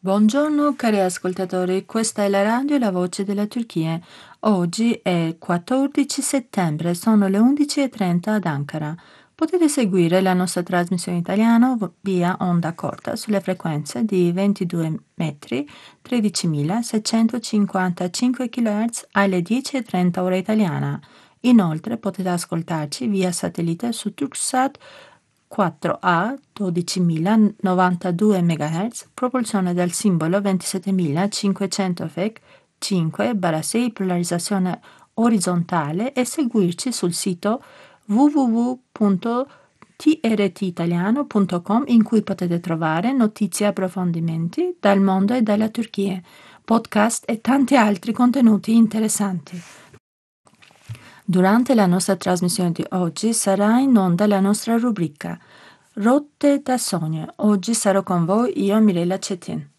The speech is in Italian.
Buongiorno cari ascoltatori, questa è la radio La Voce della Turchia. Oggi è 14 settembre, sono le 11:30 ad Ankara. Potete seguire la nostra trasmissione italiana via onda corta sulle frequenze di 22 metri, 13.655 kHz alle 10:30 ora italiana. Inoltre potete ascoltarci via satellite su Turksat 4A 12.092 MHz, propulsione del simbolo 27.500 FEC 5/6 polarizzazione orizzontale e seguirci sul sito www.trtitaliano.com in cui potete trovare notizie e approfondimenti dal mondo e dalla Turchia, podcast e tanti altri contenuti interessanti. Durante la nostra trasmissione di oggi sarà in onda la nostra rubrica Rotte da sogno. Oggi sarò con voi io, Mirella Cetin.